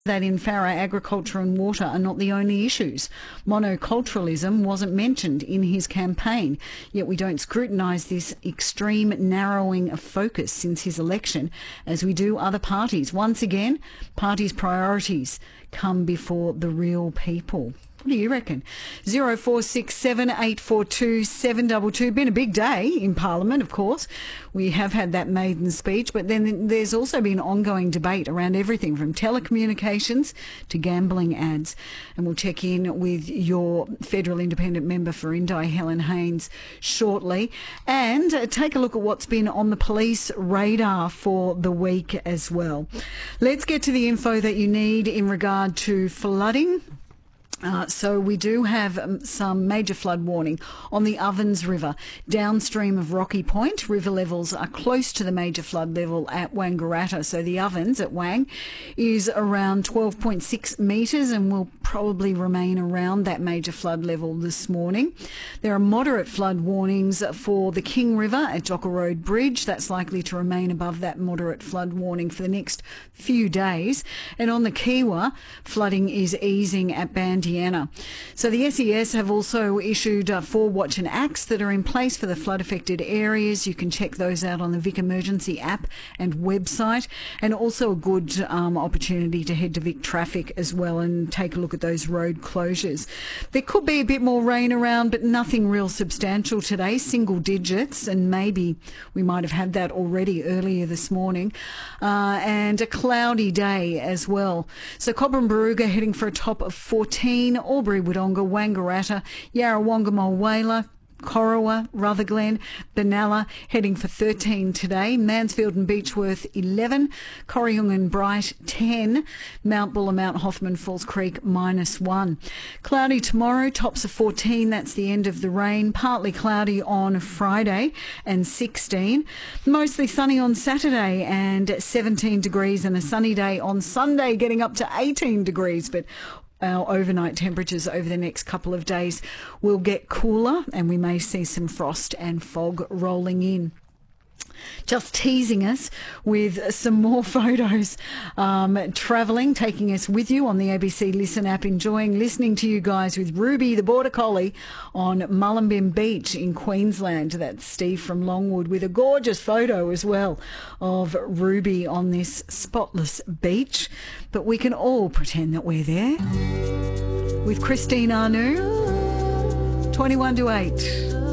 that in Farah, agriculture and water are not the only issues. Monoculturalism wasn't mentioned in his campaign, yet we don't scrutinise this extreme narrowing of focus since his election as we do other parties. Once again, parties' priorities come before the real people. What do you reckon? 0467 842 722. Been a big day in Parliament, of course. We have had that maiden speech, but then there's also been ongoing debate around everything from telecommunications to gambling ads. And we'll check in with your federal independent member for Indi, Helen Haines, shortly. And take a look at what's been on the police radar for the week as well. Let's get to the info that you need in regard to flooding. So we do have some major flood warning on the Ovens River. Downstream of Rocky Point, river levels are close to the major flood level at Wangaratta. So the Ovens at Wang is around 12.6 metres and will probably remain around that major flood level this morning. There are moderate flood warnings for the King River at Jocker Road Bridge. That's likely to remain above that moderate flood warning for the next few days. And on the Kiewa, flooding is easing at Bandy. So the SES have also issued 4 watch and acts that are in place for the flood affected areas. You can check those out on the Vic Emergency app and website, and also a good opportunity to head to Vic Traffic as well and take a look at those road closures. There could be a bit more rain around, but nothing real substantial today, single digits, and maybe we might have had that already earlier this morning. And a cloudy day as well. So Cobram Barooga heading for a top of 14, Albury Wodonga, Wangaratta, Yarrawonga, Mulwala, Corowa, Rutherglen, Benalla heading for 13 today, Mansfield and Beechworth 11, Corryong and Bright 10, Mount Buller, Mount Hoffman, Falls Creek -1. Cloudy tomorrow, tops of 14, that's the end of the rain, partly cloudy on Friday and 16, mostly sunny on Saturday and 17 degrees, and a sunny day on Sunday getting up to 18 degrees, but our overnight temperatures over the next couple of days will get cooler and we may see some frost and fog rolling in. Just teasing us with some more photos, travelling, taking us with you on the ABC Listen app, enjoying listening to you guys with Ruby the Border Collie on Mullumbim Beach in Queensland. That's Steve from Longwood with a gorgeous photo as well of Ruby on this spotless beach. But we can all pretend that we're there with Christine Anu, 21 to 8.